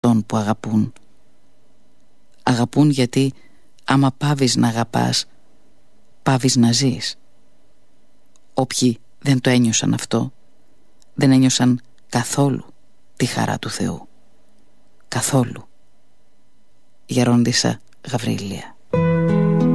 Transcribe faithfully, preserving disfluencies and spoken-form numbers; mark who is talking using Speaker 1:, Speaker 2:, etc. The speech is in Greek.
Speaker 1: αυτών που αγαπούν. Αγαπούν γιατί άμα πάβεις να αγαπάς, πάβεις να ζεις. Όποιοι δεν το ένιωσαν αυτό, δεν ένιωσαν καθόλου τη χαρά του Θεού. Καθόλου. Γερόντισσα Γαβρίλια.